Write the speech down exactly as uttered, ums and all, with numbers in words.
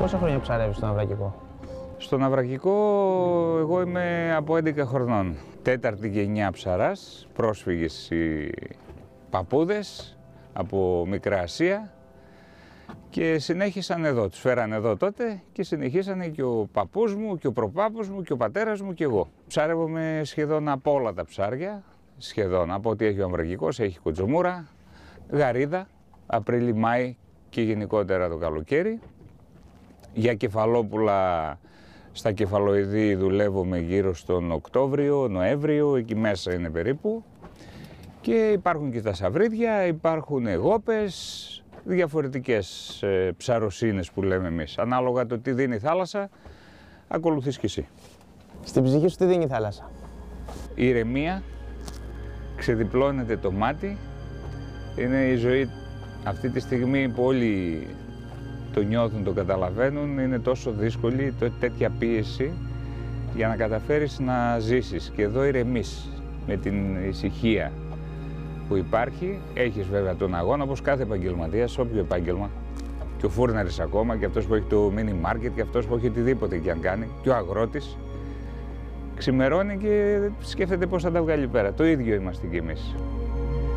Πόσα χρόνια ψαρεύεις στον Ναυρακικό? Στο Ναυρακικό εγώ είμαι από έντεκα χρονών. Τέταρτη γενιά ψαράς, πρόσφυγες οι παππούδες από Μικρά Ασία και συνέχισαν εδώ. Τους φέρανε εδώ τότε και συνεχίσανε και ο παππούς μου και ο προπάππους μου και ο πατέρας μου και εγώ. Ψάρευομαι σχεδόν από όλα τα ψάρια, σχεδόν από ό,τι έχει ο Ναυρακικός, έχει κοτζομούρα, γαρίδα, Απρίλη-Μάη και γενικότερα το καλοκαίρι. Για κεφαλόπουλα, στα κεφαλοειδή δουλεύουμε γύρω στον Οκτώβριο, Νοέμβριο, εκεί μέσα είναι περίπου. Και υπάρχουν και τα σαβρίδια, υπάρχουν γόπες, διαφορετικές ε, ψαροσύνες που λέμε εμείς. Ανάλογα το τι δίνει η θάλασσα, ακολουθείς κι εσύ. Στην ψυχή σου τι δίνει η θάλασσα? Η ηρεμία, ξεδιπλώνεται το μάτι, είναι η ζωή αυτή τη στιγμή που όλοι το νιώθουν, το καταλαβαίνουν, είναι τόσο δύσκολη, τέτοια πίεση για να καταφέρεις να ζήσεις. Και εδώ ηρεμείς με την ησυχία που υπάρχει. Έχεις βέβαια τον αγώνα όπως κάθε επαγγελματίας, όποιο επάγγελμα. Και ο φούρναρης ακόμα, και αυτός που έχει το mini market, και αυτός που έχει οτιδήποτε και αν κάνει, και ο αγρότης. Ξημερώνει και σκέφτεται πώς θα τα βγάλει πέρα. Το ίδιο είμαστε κι εμείς.